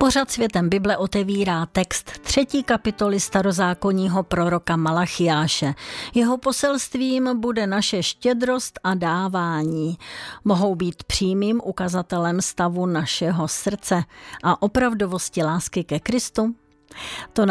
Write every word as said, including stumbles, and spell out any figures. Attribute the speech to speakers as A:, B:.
A: Pořad Světem Bible otevírá text třetí kapitoly starozákonního proroka Malachiáše. Jeho poselstvím bude naše štědrost a dávání. Mohou být přímým ukazatelem stavu našeho srdce a opravdovosti lásky ke Kristu. To